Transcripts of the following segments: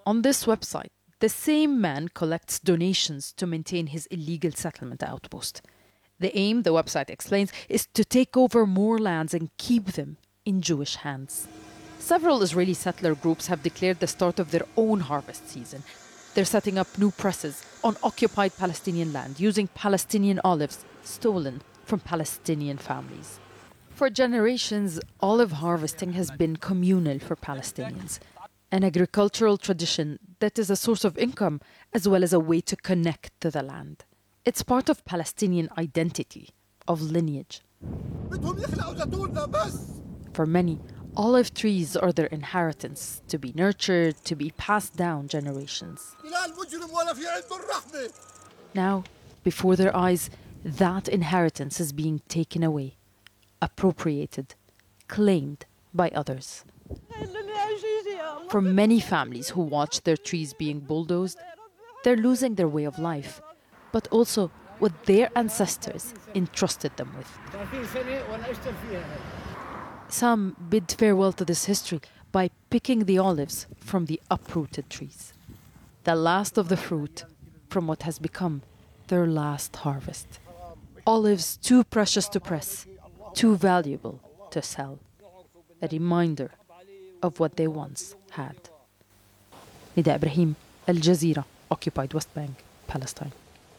On this website, the same man collects donations to maintain his illegal settlement outpost. The aim, the website explains, is to take over more lands and keep them in Jewish hands. Several Israeli settler groups have declared the start of their own harvest season. They're setting up new presses on occupied Palestinian land using Palestinian olives stolen from Palestinian families. For generations, olive harvesting has been communal for Palestinians, an agricultural tradition that is a source of income as well as a way to connect to the land. It's part of Palestinian identity, of lineage. For many, olive trees are their inheritance, to be nurtured, to be passed down generations. Now, before their eyes, that inheritance is being taken away, appropriated, claimed by others. For many families who watch their trees being bulldozed, they're losing their way of life, but also what their ancestors entrusted them with. Some bid farewell to this history by picking the olives from the uprooted trees, the last of the fruit from what has become their last harvest. Olives too precious to press, too valuable to sell. A reminder of what they once had. Nida Ibrahim, Al Jazeera, occupied West Bank, Palestine.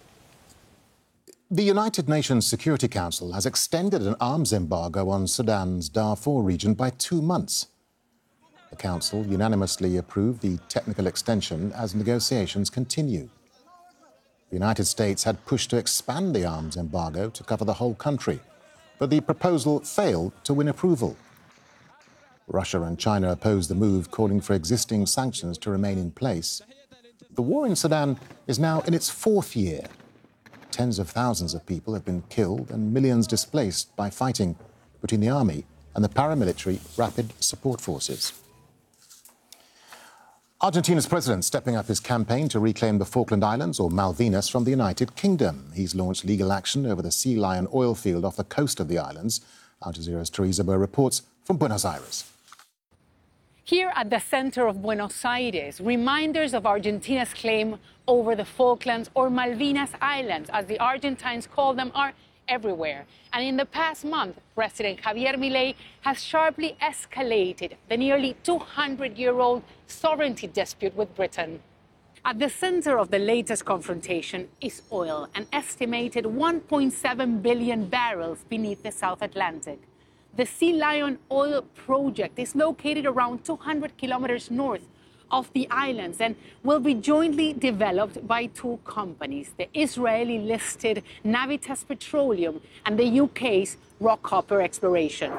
The United Nations Security Council has extended an arms embargo on Sudan's Darfur region by 2 months. The Council unanimously approved the technical extension as negotiations continue. The United States had pushed to expand the arms embargo to cover the whole country, but the proposal failed to win approval. Russia and China opposed the move, calling for existing sanctions to remain in place. The war in Sudan is now in its 4th year. Tens of thousands of people have been killed and millions displaced by fighting between the army and the paramilitary Rapid Support Forces. Argentina's president stepping up his campaign to reclaim the Falkland Islands, or Malvinas, from the United Kingdom. He's launched legal action over the Sea Lion oil field off the coast of the islands. Al Jazeera's Teresa Bo reports from Buenos Aires. Here at the center of Buenos Aires, reminders of Argentina's claim over the Falklands, or Malvinas Islands, as the Argentines call them, are everywhere. And in the past month, President Javier Milei has sharply escalated the nearly 200-year-old sovereignty dispute with Britain. At the center of the latest confrontation is oil, an estimated 1.7 billion barrels beneath the South Atlantic. The Sea Lion oil project is located around 200 kilometers north of the islands and will be jointly developed by 2 companies, the Israeli-listed Navitas Petroleum and the UK's Rockhopper Exploration.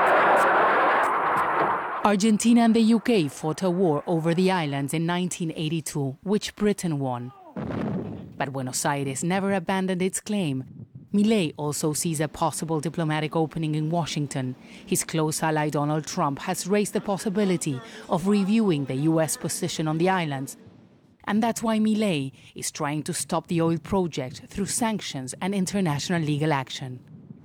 Argentina and the UK fought a war over the islands in 1982, which Britain won. But Buenos Aires never abandoned its claim. Milei also sees a possible diplomatic opening in Washington. His close ally Donald Trump has raised the possibility of reviewing the U.S. position on the islands. And that's why Milei is trying to stop the oil project through sanctions and international legal action.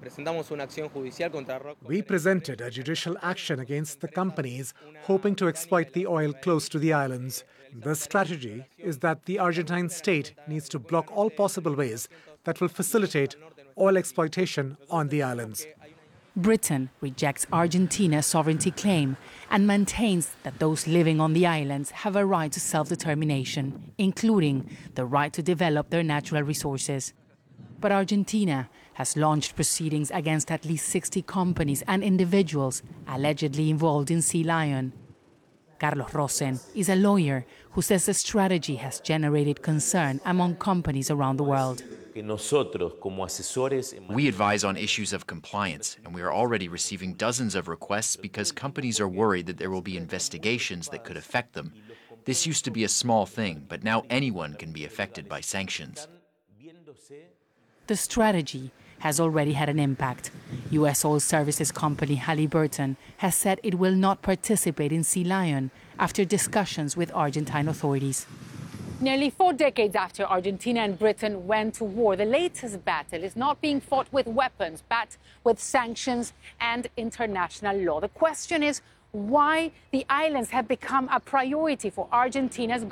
We presented a judicial action against the companies hoping to exploit the oil close to the islands. The strategy is that the Argentine state needs to block all possible ways that will facilitate oil exploitation on the islands. Britain rejects Argentina's sovereignty claim and maintains that those living on the islands have a right to self-determination, including the right to develop their natural resources. But Argentina has launched proceedings against at least 60 companies and individuals allegedly involved in Sea Lion. Carlos Rosen is a lawyer who says the strategy has generated concern among companies around the world. We advise on issues of compliance, and we are already receiving dozens of requests because companies are worried that there will be investigations that could affect them. This used to be a small thing, but now anyone can be affected by sanctions. The strategy has already had an impact. U.S. oil services company Halliburton has said it will not participate in Sea Lion after discussions with Argentine authorities. Nearly 4 decades after Argentina and Britain went to war, the latest battle is not being fought with weapons, but with sanctions and international law. The question is why the islands have become a priority for Argentina's